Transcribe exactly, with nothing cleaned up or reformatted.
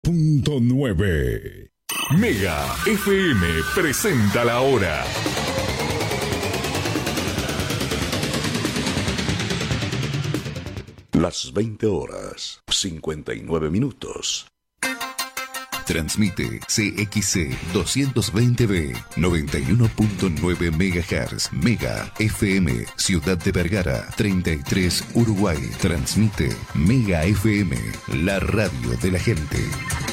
punto nueve. Mega F M presenta la hora. Las veinte horas, cincuenta y nueve minutos. Transmite C X C doscientos veinte B, noventa y uno punto nueve megahertz, Mega F M, Ciudad de Vergara, treinta y tres, Uruguay. Transmite Mega F M, la radio de la gente.